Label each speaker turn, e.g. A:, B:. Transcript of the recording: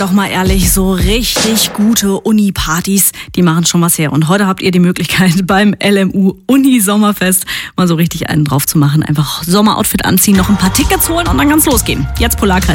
A: Doch mal ehrlich, so richtig gute Uni-Partys, die machen schon was her. Und heute habt ihr die Möglichkeit beim LMU Uni-Sommerfest mal so richtig einen drauf zu machen. Einfach Sommeroutfit anziehen, noch ein paar Tickets holen und dann kann's losgehen. Jetzt Polarkreis.